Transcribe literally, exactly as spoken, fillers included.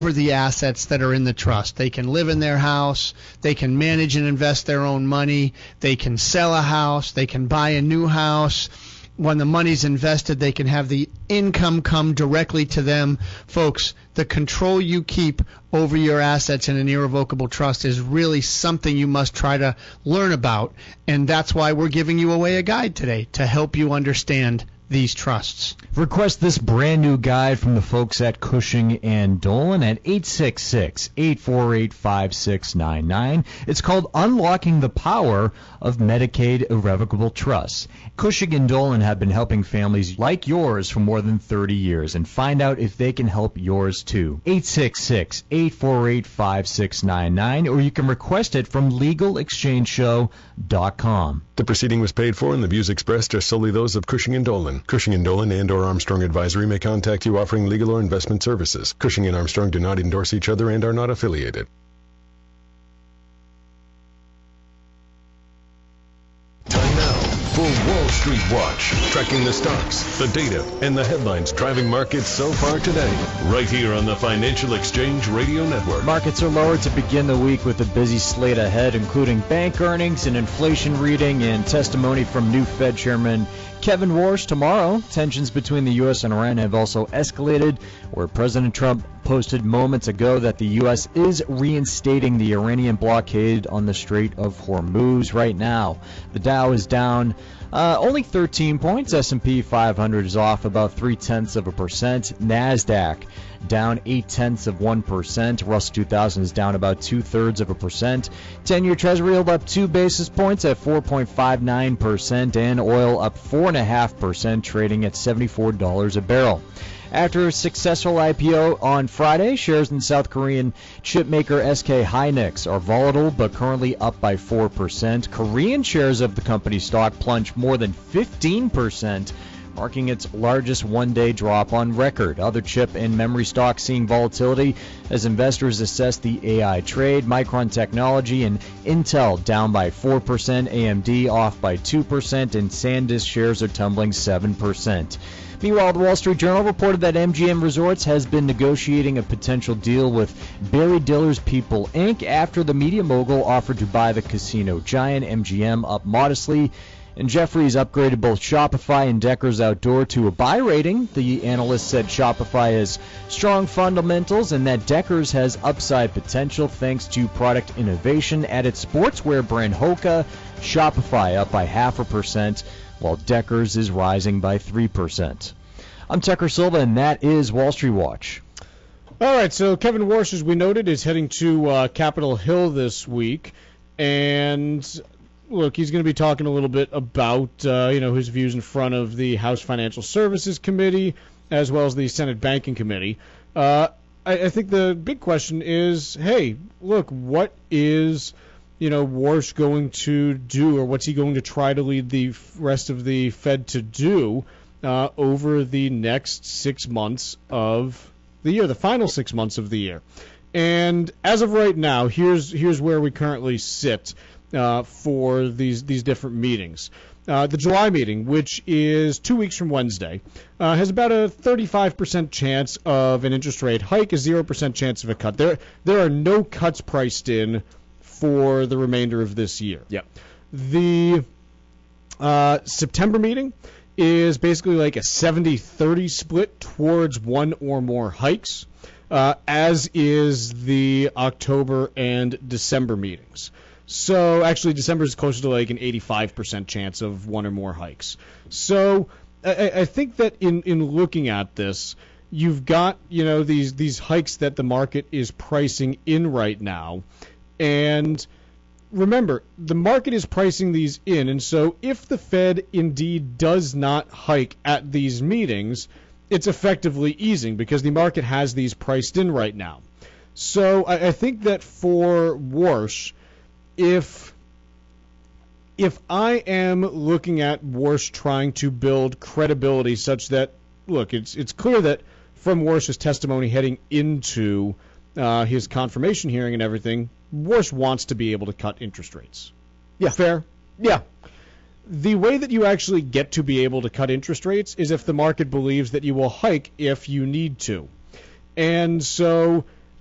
over the assets that are in the trust. They can live in their house. They can manage and invest their own money. They can sell a house. They can buy a new house. When the money's invested, they can have the income come directly to them. Folks, the control you keep over your assets in an irrevocable trust is really something you must try to learn about, and that's why we're giving you away a guide today to help you understand these trusts. Request this brand new guide from the folks at Cushing and Dolan at eight six six, eight four eight, five six nine nine. It's called Unlocking the Power of Medicaid Irrevocable Trusts. Cushing and Dolan have been helping families like yours for more than thirty years, and find out if they can help yours too. eight six six, eight four eight, five six nine nine, or you can request it from legal exchange show dot com. The proceeding was paid for, and the views expressed are solely those of Cushing and Dolan. Cushing and Dolan and or Armstrong Advisory may contact you offering legal or investment services. Cushing and Armstrong do not endorse each other and are not affiliated. Time now for Wall Street Watch, tracking the stocks, the data, and the headlines driving markets so far today, right here on the Financial Exchange Radio Network. Markets are lower to begin the week with a busy slate ahead, including bank earnings, an inflation reading, and testimony from new Fed Chairman Kevin Warsh tomorrow. Tensions between the U S and Iran have also escalated, where President Trump posted moments ago that the U S is reinstating the Iranian blockade on the Strait of Hormuz right now. The Dow is down uh, only thirteen points. S and P five hundred is off about three-tenths of a percent. NASDAQ down eight-tenths of one percent. Russell two thousand is down about two-thirds of a percent. ten-year Treasury yield up two basis points at four point five nine percent, and oil up four point five percent, trading at seventy-four dollars a barrel. After a successful I P O on Friday, shares in South Korean chipmaker S K Hynix are volatile but currently up by four percent. Korean shares of the company's stock plunged more than fifteen percent, marking its largest one-day drop on record. Other chip and memory stocks seeing volatility as investors assess the A I trade. Micron Technology and Intel down by four percent, A M D off by two percent, and SanDisk shares are tumbling seven percent. Meanwhile, the Wall Street Journal reported that M G M Resorts has been negotiating a potential deal with Barry Diller's People, Incorporated after the media mogul offered to buy the casino giant. M G M up modestly, and Jefferies upgraded both Shopify and Deckers Outdoor to a buy rating. The analyst said Shopify has strong fundamentals and that Deckers has upside potential thanks to product innovation at its sportswear brand Hoka. Shopify up by half a percent, while Deckers is rising by three percent. I'm Tucker Silva, and that is Wall Street Watch. All right, so Kevin Warsh, as we noted, is heading to uh, Capitol Hill this week, and look, he's going to be talking a little bit about uh, you know his views in front of the House Financial Services Committee as well as the Senate Banking Committee. Uh, I, I think the big question is, hey, look, what is you know, Warsh going to do, or what's he going to try to lead the rest of the Fed to do uh, over the next six months of the year, the final six months of the year? And as of right now, here's here's where we currently sit uh, for these these different meetings. Uh, the July meeting, which is two weeks from Wednesday, uh, has about a thirty-five percent chance of an interest rate hike, a zero percent chance of a cut. There there are no cuts priced in for the remainder of this year. Yep. The uh, September meeting is basically like a seventy thirty split towards one or more hikes, uh, as is the October and December meetings. So actually December is closer to like an eighty-five percent chance of one or more hikes. So I, I think that in, in looking at this, you've got, you know, these these hikes that the market is pricing in right now. And remember, the market is pricing these in, and so if the Fed indeed does not hike at these meetings, it's effectively easing because the market has these priced in right now. So I, I think that for Warsh, if if I am looking at Warsh trying to build credibility such that, look, it's it's clear that from Warsh's testimony heading into uh, his confirmation hearing and everything, Warsh wants to be able to cut interest rates. Yeah. Fair? Yeah. The way that you actually get to be able to cut interest rates is if the market believes that you will hike if you need to. And so